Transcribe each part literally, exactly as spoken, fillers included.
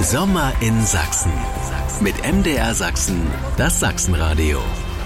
Sommer in Sachsen. Mit M D R Sachsen, das Sachsenradio.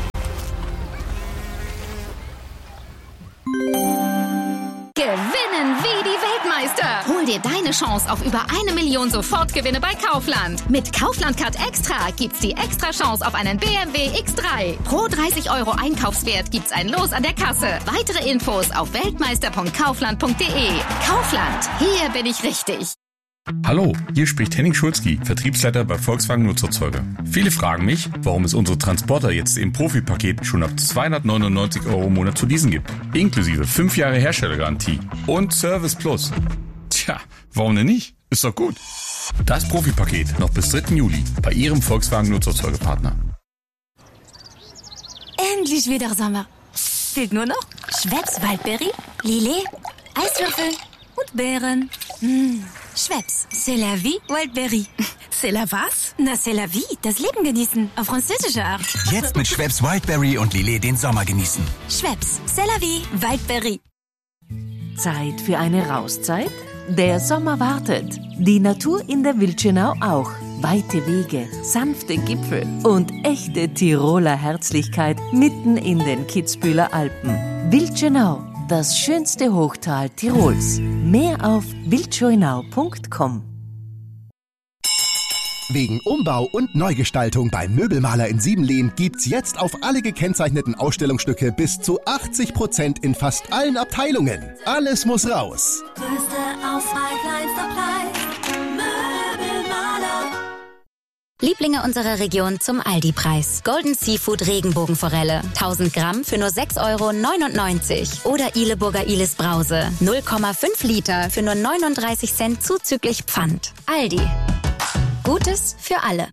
Gewinnen wie die Weltmeister. Hol dir deine Chance auf über eine Million Sofortgewinne bei Kaufland. Mit Kaufland-Card Extra gibt's die Extra-Chance auf einen B M W X drei. Pro dreißig Euro Einkaufswert gibt's ein Los an der Kasse. Weitere Infos auf weltmeister punkt kaufland punkt de. Kaufland, hier bin ich richtig. Hallo, hier spricht Henning Schulzki, Vertriebsleiter bei Volkswagen Nutzerzeuger. Viele fragen mich, warum es unsere Transporter jetzt im Profi-Paket schon ab zweihundertneunundneunzig Euro im Monat zu leasen gibt. Inklusive fünf Jahre Herstellergarantie und Service Plus. Tja, warum denn nicht? Ist doch gut. Das Profi-Paket noch bis dritten Juli bei Ihrem Volkswagen Nutzerzeugerpartner. Endlich wieder Sommer. Fehlt nur noch Schweppes Waldberry, Lillet, Eiswürfel und Beeren. Mmh. Schweppes, c'est la vie, Wildberry. C'est la was? Na, c'est la vie, das Leben genießen, auf französische Art. Jetzt mit Schweppes Wildberry und Lillet den Sommer genießen. Schweppes, c'est la vie, Wildberry. Zeit für eine Rauszeit? Der Sommer wartet. Die Natur in der Wildschönau auch. Weite Wege, sanfte Gipfel und echte Tiroler Herzlichkeit mitten in den Kitzbüheler Alpen. Wildschönau. Das schönste Hochtal Tirols. Mehr auf wildschönau punkt com. Wegen Umbau und Neugestaltung beim Möbelmaler in Siebenlehn gibt's jetzt auf alle gekennzeichneten Ausstellungsstücke bis zu achtzig Prozent in fast allen Abteilungen. Alles muss raus. Größte Auswahl, kleinster Preis. Möbelmaler. Lieblinge unserer Region zum Aldi-Preis. Golden Seafood Regenbogenforelle. tausend Gramm für nur sechs Euro neunundneunzig. Oder Ileburger Ilis Brause. null Komma fünf Liter für nur neununddreißig Cent zuzüglich Pfand. Aldi. Gutes für alle.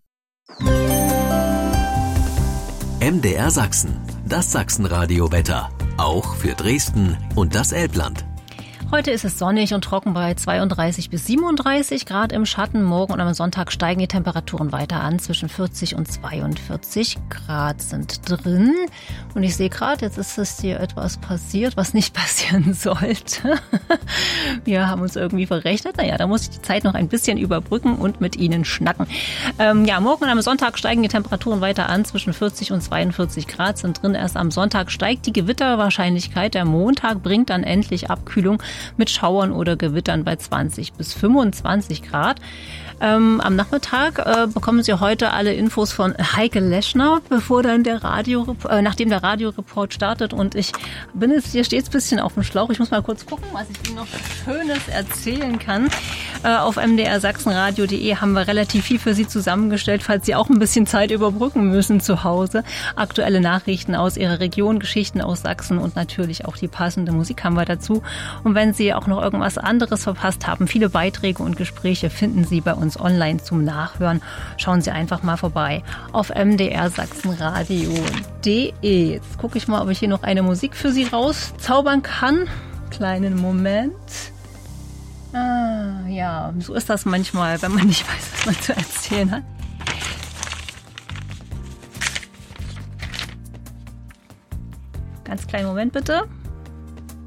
M D R Sachsen, das Sachsenradio-Wetter. Auch für Dresden und das Elbland. Heute ist es sonnig und trocken bei zweiunddreißig bis siebenunddreißig Grad im Schatten. Morgen und am Sonntag steigen die Temperaturen weiter an. Zwischen vierzig und zweiundvierzig Grad sind drin. Und ich sehe gerade, jetzt ist es hier etwas passiert, was nicht passieren sollte. Wir haben uns irgendwie verrechnet. Naja, da muss ich die Zeit noch ein bisschen überbrücken und mit Ihnen schnacken. Ähm, ja, morgen und am Sonntag steigen die Temperaturen weiter an. Zwischen vierzig und zweiundvierzig Grad sind drin. Erst am Sonntag steigt die Gewitterwahrscheinlichkeit. Der Montag bringt dann endlich Abkühlung mit Schauern oder Gewittern bei zwanzig bis fünfundzwanzig Grad. Ähm, am Nachmittag äh, bekommen Sie heute alle Infos von Heike Leschner, bevor dann der Radio, äh, nachdem der Radioreport startet. Und ich bin jetzt hier stets ein bisschen auf dem Schlauch. Ich muss mal kurz gucken, was ich Ihnen noch Schönes erzählen kann. Äh, auf m d r sachsenradio punkt de haben wir relativ viel für Sie zusammengestellt, falls Sie auch ein bisschen Zeit überbrücken müssen zu Hause. Aktuelle Nachrichten aus Ihrer Region, Geschichten aus Sachsen und natürlich auch die passende Musik haben wir dazu. Und wenn Sie auch noch irgendwas anderes verpasst haben, viele Beiträge und Gespräche finden Sie bei uns online zum Nachhören. Schauen Sie einfach mal vorbei auf m d r sachsenradio punkt de. Jetzt gucke ich mal, ob ich hier noch eine Musik für Sie rauszaubern kann. Kleinen Moment. Ah, ja, so ist das manchmal, wenn man nicht weiß, was man zu erzählen hat. Ganz kleinen Moment bitte.